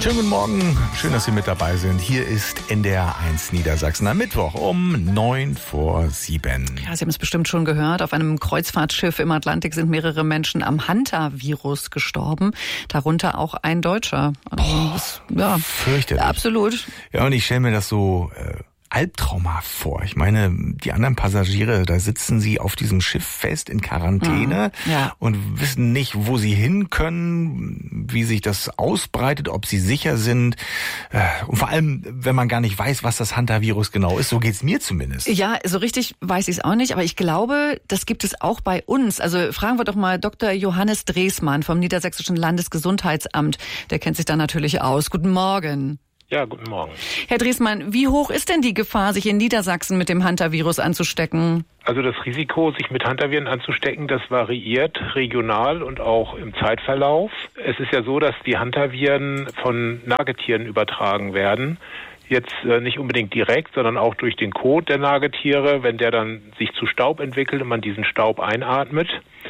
Schönen guten Morgen, schön, dass Sie mit dabei sind. Hier ist NDR 1 Niedersachsen am Mittwoch um 6:09. Ja, Sie haben es bestimmt schon gehört. Auf einem Kreuzfahrtschiff im Atlantik sind mehrere Menschen am Hantavirus gestorben, darunter auch ein Deutscher. Also, fürchterlich. Absolut. Ja, und ich stelle mir das so albtraumhaft vor. Ich meine, die anderen Passagiere, da sitzen sie auf diesem Schiff fest in Quarantäne und wissen nicht, wo sie hin können, wie sich das ausbreitet, ob sie sicher sind. Und vor allem, wenn man gar nicht weiß, was das Hantavirus genau ist. So geht's mir zumindest. Ja, so richtig weiß ich es auch nicht, aber ich glaube, das gibt es auch bei uns. Also fragen wir doch mal Dr. Johannes Dresmann vom Niedersächsischen Landesgesundheitsamt. Der kennt sich da natürlich aus. Guten Morgen. Ja, guten Morgen. Herr Dresmann, wie hoch ist denn die Gefahr, sich in Niedersachsen mit dem Hantavirus anzustecken? Also das Risiko, sich mit Hantaviren anzustecken, das variiert regional und auch im Zeitverlauf. Es ist ja so, dass die Hantaviren von Nagetieren übertragen werden. Jetzt nicht unbedingt direkt, sondern auch durch den Kot der Nagetiere, wenn der dann sich zu Staub entwickelt und man diesen Staub einatmet.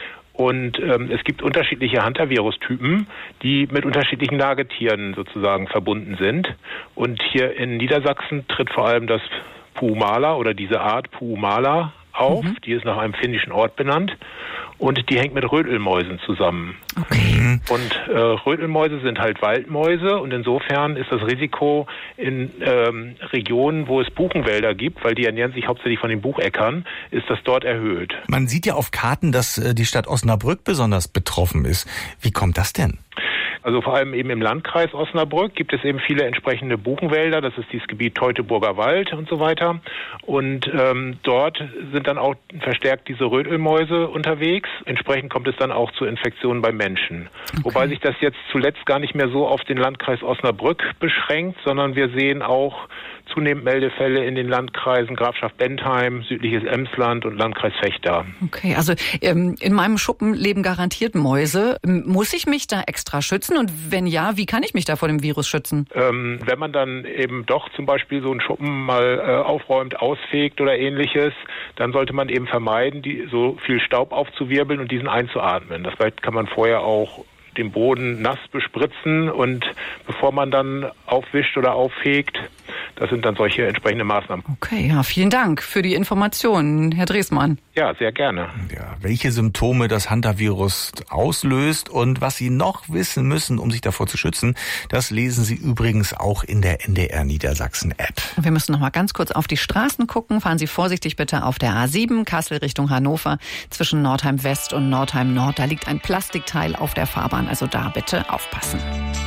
Und es gibt unterschiedliche Hantavirus-Typen, die mit unterschiedlichen Nagetieren sozusagen verbunden sind. Und hier in Niedersachsen tritt vor allem das Puumala oder diese Art Puumala auf. Die ist nach einem finnischen Ort benannt. Und die hängt mit Rötelmäusen zusammen. Okay. Und Rötelmäuse sind halt Waldmäuse und insofern ist das Risiko in Regionen, wo es Buchenwälder gibt, weil die ernähren sich hauptsächlich von den Bucheckern, ist das dort erhöht. Man sieht ja auf Karten, dass die Stadt Osnabrück besonders betroffen ist. Wie kommt das denn? Also vor allem eben im Landkreis Osnabrück gibt es eben viele entsprechende Buchenwälder. Das ist dieses Gebiet Teutoburger Wald und so weiter. Und dort sind dann auch verstärkt diese Rötelmäuse unterwegs. Entsprechend kommt es dann auch zu Infektionen bei Menschen. Okay. Wobei sich das jetzt zuletzt gar nicht mehr so auf den Landkreis Osnabrück beschränkt, sondern wir sehen auch zunehmend Meldefälle in den Landkreisen Grafschaft Bentheim, südliches Emsland und Landkreis Vechta. Okay, also in meinem Schuppen leben garantiert Mäuse. Muss ich mich da extra schützen? Und wenn ja, wie kann ich mich da vor dem Virus schützen? Wenn man dann eben doch zum Beispiel so einen Schuppen mal aufräumt, ausfegt oder ähnliches, dann sollte man eben vermeiden, so viel Staub aufzuwirbeln und diesen einzuatmen. Das kann man vorher auch den Boden nass bespritzen und bevor man dann aufwischt oder auffegt, das sind dann solche entsprechende Maßnahmen. Okay, ja, vielen Dank für die Informationen, Herr Dresmann. Ja, sehr gerne. Ja, welche Symptome das Hantavirus auslöst und was Sie noch wissen müssen, um sich davor zu schützen, das lesen Sie übrigens auch in der NDR Niedersachsen App. Wir müssen noch mal ganz kurz auf die Straßen gucken. Fahren Sie vorsichtig bitte auf der A7, Kassel Richtung Hannover, zwischen Nordheim West und Nordheim Nord. Da liegt ein Plastikteil auf der Fahrbahn, also da bitte aufpassen.